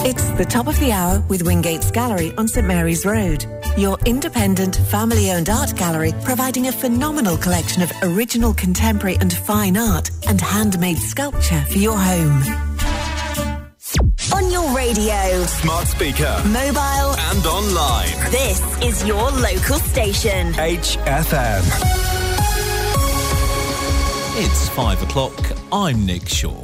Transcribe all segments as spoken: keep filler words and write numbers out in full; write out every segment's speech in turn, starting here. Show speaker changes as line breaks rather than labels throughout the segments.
It's the top of the hour with Wingates Gallery on St Mary's Road. Your independent, family-owned art gallery providing a phenomenal collection of original contemporary and fine art and handmade sculpture for your home.
On your radio,
smart speaker,
mobile
and online.
This is your local station.
H F M.
It's five o'clock. I'm Nick Shaw.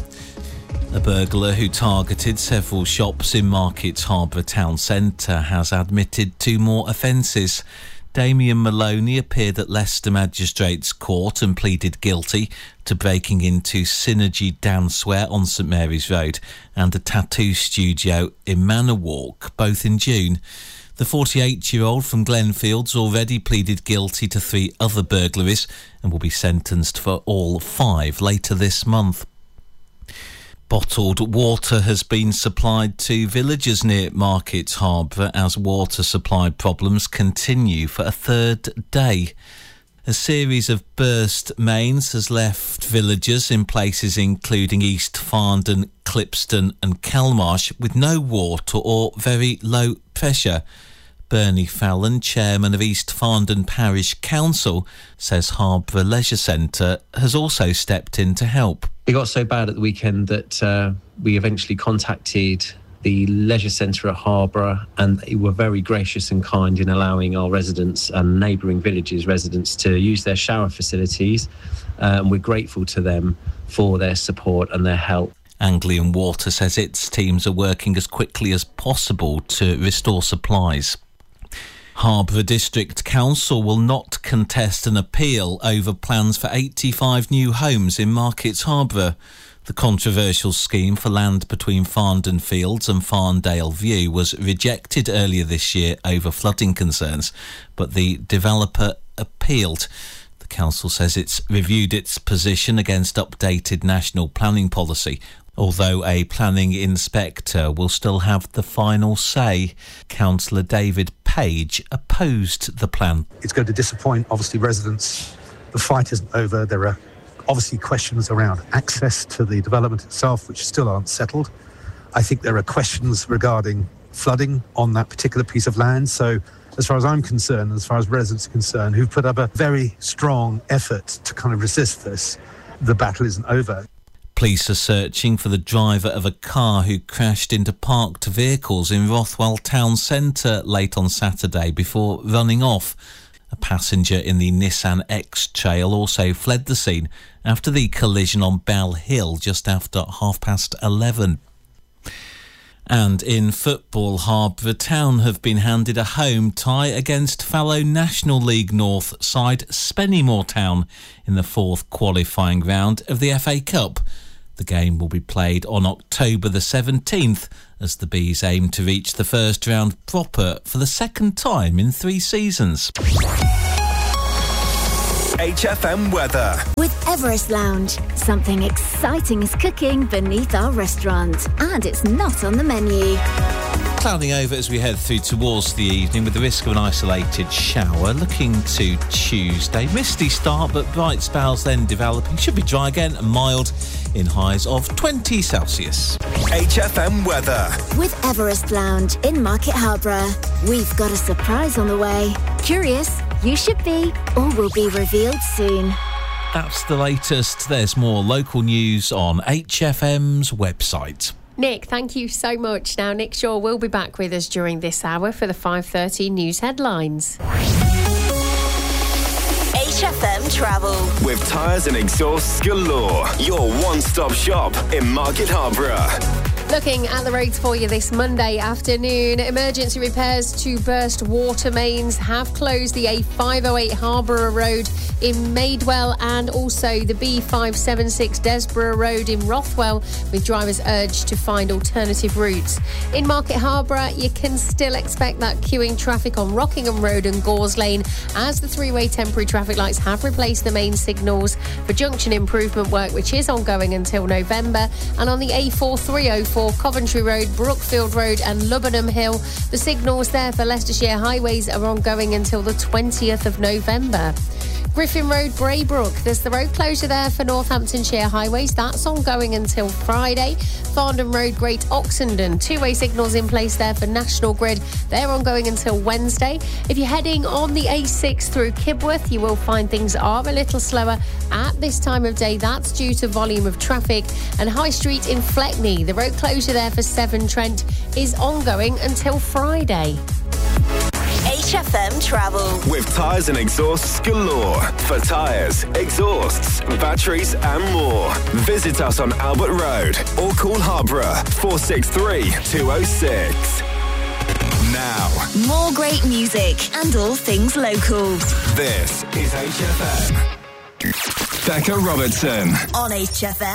A burglar who targeted several shops in Market Harbour town centre has admitted two more offences. Damien Maloney appeared at Leicester Magistrates Court and pleaded guilty to breaking into Synergy Dancewear on St Mary's Road and a tattoo studio in Manor Walk, both in June. The forty-eight-year-old from Glenfields already pleaded guilty to three other burglaries and will be sentenced for all five later this month. Bottled water has been supplied to villagers near Market Harbour as water supply problems continue for a third day. A series of burst mains has left villagers in places including East Farndon, Clipston and Kelmarsh with no water or very low pressure. Bernie Fallon, chairman of East Farndon Parish Council, says Harbour Leisure Centre has also stepped in to help.
It got so bad at the weekend that uh, we eventually contacted the Leisure Centre at Harbour, and they were very gracious and kind in allowing our residents and neighbouring villages residents to use their shower facilities, uh, and we're grateful to them for their support and their help.
Anglian Water says its teams are working as quickly as possible to restore supplies. Harbour District Council will not contest an appeal over plans for eighty-five new homes in Market Harbour. The controversial scheme for land between Farndon Fields and Farndale View was rejected earlier this year over flooding concerns, but the developer appealed. The council says it's reviewed its position against updated national planning policy, although a planning inspector will still have the final say. Councillor David Page opposed the plan.
It's going to disappoint, obviously, residents. The fight isn't over. There are obviously questions around access to the development itself, which still aren't settled. I think there are questions regarding flooding on that particular piece of land. So as far as I'm concerned, as far as residents are concerned, who've put up a very strong effort to kind of resist this, the battle isn't over.
Police are searching for the driver of a car who crashed into parked vehicles in Rothwell Town Centre late on Saturday before running off. A passenger in the Nissan X-Trail also fled the scene after the collision on Bell Hill just after half past eleven. And in football, Harbour Town have been handed a home tie against fellow National League North side Spennymoor Town in the fourth qualifying round of the F A Cup. The game will be played on October the seventeenth as the Bees aim to reach the first round proper for the second time in three seasons.
H F M weather.
With Everest Lounge, something exciting is cooking beneath our restaurant, and it's not on the menu.
Clouding over as we head through towards the evening with the risk of an isolated shower. Looking to Tuesday, misty start but bright spells then developing. Should be dry again and mild in highs of twenty Celsius.
H F M weather.
With Everest Lounge in Market Harbour, we've got a surprise on the way. Curious? You should be, or will be revealed soon.
That's the latest. There's more local news on H F M's website.
Nick, thank you so much. Now, Nick Shaw will be back with us during this hour for the five thirty news headlines.
H F M Travel.
With tyres and exhausts galore. Your one-stop shop in Market Harbour.
Looking at the roads for you this Monday afternoon, emergency repairs to burst water mains have closed the A five oh eight Harborough Road in Madewell and also the B five seventy-six Desborough Road in Rothwell, with drivers urged to find alternative routes. In Market Harbour, you can still expect that queuing traffic on Rockingham Road and Gores Lane as the three-way temporary traffic lights have replaced the main signals for junction improvement work, which is ongoing until November. And on the A four three oh four Coventry Road, Brookfield Road and Lubbenham Hill, the signals there for Leicestershire highways are ongoing until the twentieth of November. Griffin Road, Braybrook. There's the road closure there for Northamptonshire highways. That's ongoing until Friday. Farndon Road, Great Oxenden. Two-way signals in place there for National Grid. They're ongoing until Wednesday. If you're heading on the A six through Kibworth, you will find things are a little slower at this time of day. That's due to volume of traffic. And High Street in Fleckney, the road closure there for Severn Trent is ongoing until Friday.
H F M Travel.
With tyres and exhausts galore. For tyres, exhausts, batteries and more. Visit us on Albert Road or call Harborough four six three, two oh six. Now,
More great music and all things local.
this is H F M. Becca Robertson.
On H F M.